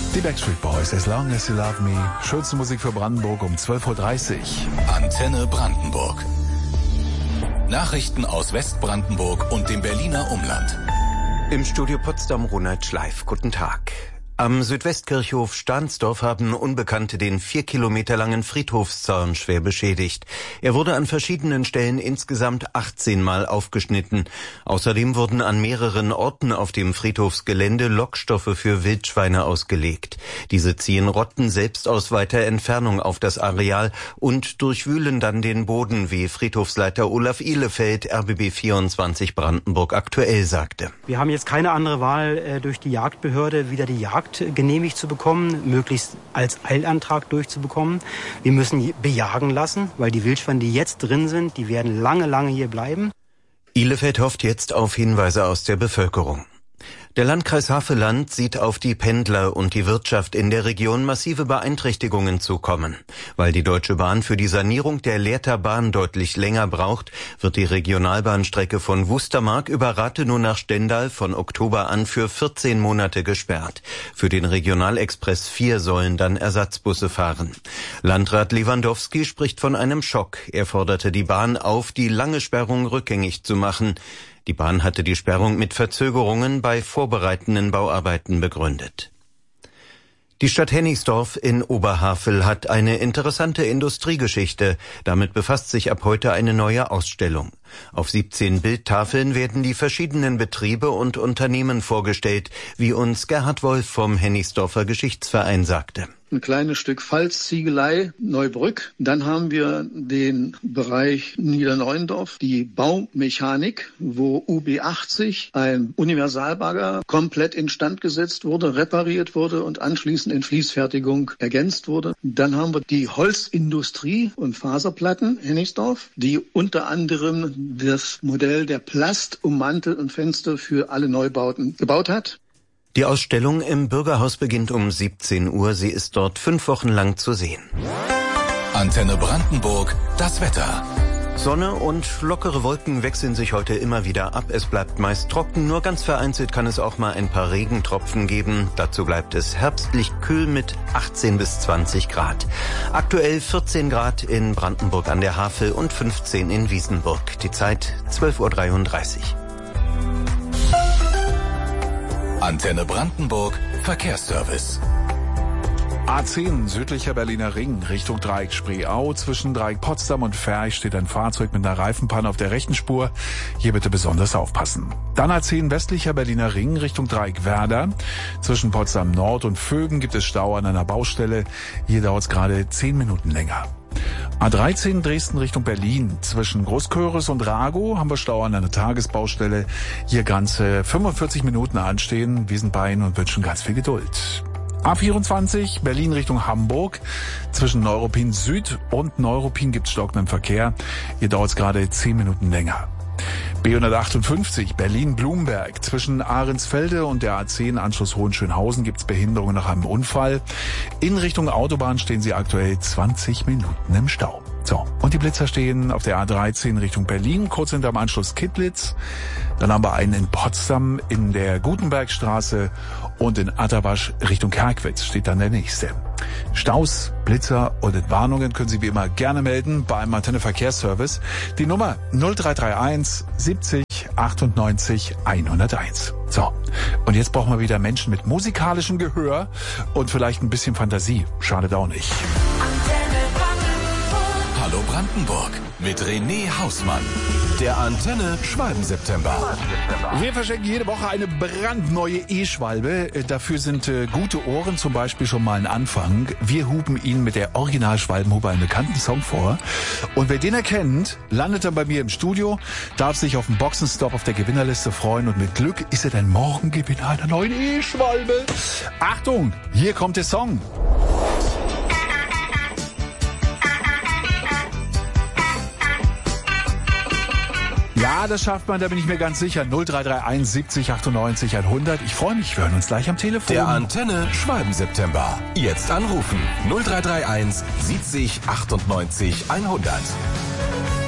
Die Backstreet Boys, As Long As You Love Me. Schönste Musik für Brandenburg um 12.30 Uhr. Antenne Brandenburg. Nachrichten aus Westbrandenburg und dem Berliner Umland. Im Studio Potsdam Ronald Schleif. Guten Tag. Am Südwestkirchhof Stahnsdorf haben Unbekannte den 4 Kilometer langen Friedhofszaun schwer beschädigt. Er wurde an verschiedenen Stellen insgesamt 18 Mal aufgeschnitten. Außerdem wurden an mehreren Orten auf dem Friedhofsgelände Lockstoffe für Wildschweine ausgelegt. Diese ziehen Rotten selbst aus weiter Entfernung auf das Areal und durchwühlen dann den Boden, wie Friedhofsleiter Olaf Ihlefeld, RBB 24 Brandenburg aktuell sagte. Wir haben jetzt keine andere Wahl, durch die Jagdbehörde wieder die Jagd genehmigt zu bekommen, möglichst als Eilantrag durchzubekommen. Wir müssen bejagen lassen, weil die Wildschweine, die jetzt drin sind, die werden lange hier bleiben. Ihlefeld hofft jetzt auf Hinweise aus der Bevölkerung. Der Landkreis Havelland sieht auf die Pendler und die Wirtschaft in der Region massive Beeinträchtigungen zukommen. Weil die Deutsche Bahn für die Sanierung der Lehrter Bahn deutlich länger braucht, wird die Regionalbahnstrecke von Wustermark über Rathenow nach Stendal von Oktober an für 14 Monate gesperrt. Für den Regionalexpress 4 sollen dann Ersatzbusse fahren. Landrat Lewandowski spricht von einem Schock. Er forderte die Bahn auf, die lange Sperrung rückgängig zu machen. Die Bahn hatte die Sperrung mit Verzögerungen bei vorbereitenden Bauarbeiten begründet. Die Stadt Hennigsdorf in Oberhavel hat eine interessante Industriegeschichte. Damit befasst sich ab heute eine neue Ausstellung. Auf 17 Bildtafeln werden die verschiedenen Betriebe und Unternehmen vorgestellt, wie uns Gerhard Wolf vom Hennigsdorfer Geschichtsverein sagte. Ein kleines Stück Pfalzziegelei Neubrück. Dann haben wir den Bereich Niederneuendorf, die Baumechanik, wo UB80, ein Universalbagger, komplett instand gesetzt wurde, repariert wurde und anschließend in Fließfertigung ergänzt wurde. Dann haben wir die Holzindustrie und Faserplatten Hennigsdorf, die unter anderem das Modell der Plast-Ummantel und Fenster für alle Neubauten gebaut hat. Die Ausstellung im Bürgerhaus beginnt um 17 Uhr. Sie ist dort 5 Wochen lang zu sehen. Antenne Brandenburg, das Wetter. Sonne und lockere Wolken wechseln sich heute immer wieder ab. Es bleibt meist trocken, nur ganz vereinzelt kann es auch mal ein paar Regentropfen geben. Dazu bleibt es herbstlich kühl mit 18 bis 20 Grad. Aktuell 14 Grad in Brandenburg an der Havel und 15 in Wiesenburg. Die Zeit 12.33 Uhr. Antenne Brandenburg, Verkehrsservice. A10 südlicher Berliner Ring Richtung Dreieck Spreeau. Zwischen Dreieck Potsdam und Ferch steht ein Fahrzeug mit einer Reifenpanne auf der rechten Spur. Hier bitte besonders aufpassen. Dann A10 westlicher Berliner Ring Richtung Dreieck Werder. Zwischen Potsdam Nord und Vögen gibt es Stau an einer Baustelle. Hier dauert es gerade 10 Minuten länger. A13 Dresden Richtung Berlin. Zwischen Großköris und Ragow haben wir Stau an einer Tagesbaustelle. Hier ganze 45 Minuten anstehen. Wir sind bei Ihnen und wünschen ganz viel Geduld. A24 Berlin Richtung Hamburg. Zwischen Neuruppin Süd und Neuruppin gibt es stockenden Verkehr. Hier dauert es gerade 10 Minuten länger. B158 Berlin-Blumberg. Zwischen Ahrensfelde und der A10 Anschluss Hohenschönhausen gibt es Behinderungen nach einem Unfall. In Richtung Autobahn stehen sie aktuell 20 Minuten im Stau. So, und die Blitzer stehen auf der A13 Richtung Berlin, kurz hinterm Anschluss Kittlitz. Dann haben wir einen in Potsdam in der Gutenbergstraße und in Atterwasch Richtung Kerkwitz steht dann der nächste. Staus, Blitzer und Entwarnungen können Sie wie immer gerne melden beim Antenne Verkehrsservice. Die Nummer 0331 70 98 101. So, und jetzt brauchen wir wieder Menschen mit musikalischem Gehör und vielleicht ein bisschen Fantasie. Schadet auch nicht. Hallo Brandenburg mit René Hausmann. Der Antenne Schwalben-September. Wir verschenken jede Woche eine brandneue E-Schwalbe. Dafür sind gute Ohren zum Beispiel schon mal ein Anfang. Wir hupen Ihnen mit der Original-Schwalbenhupe einen bekannten Song vor. Und wer den erkennt, landet dann bei mir im Studio, darf sich auf den Boxenstopp auf der Gewinnerliste freuen. Und mit Glück ist er dann morgen Gewinner einer neuen E-Schwalbe. Achtung, hier kommt der Song. Ja, das schafft man, da bin ich mir ganz sicher. 0331 70 98 100. Ich freue mich, wir hören uns gleich am Telefon. Der Antenne Schwalben-September. Jetzt anrufen. 0331 70 98 100.